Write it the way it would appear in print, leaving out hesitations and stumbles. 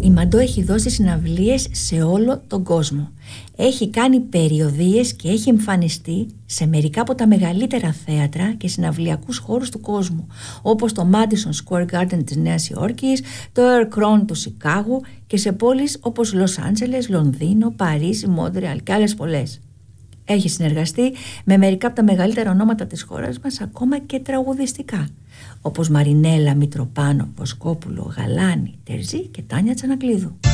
Η Μαντό έχει δώσει συναυλίες σε όλο τον κόσμο. Έχει κάνει περιοδίες και έχει εμφανιστεί σε μερικά από τα μεγαλύτερα θέατρα και συναυλιακούς χώρους του κόσμου, όπως το Madison Square Garden της Νέας Υόρκης, το Air Crone του Σικάγου και σε πόλεις όπως Λος Άντζελες, Λονδίνο, Παρίσι, Μόντρεαλ και άλλες πολλές. Έχει συνεργαστεί με μερικά από τα μεγαλύτερα ονόματα της χώρας μας, ακόμα και τραγουδιστικά, όπως Μαρινέλα, Μητροπάνο, Βοσκόπουλο, Γαλάνη, Τερζή και Τάνια Τσανακλείδου.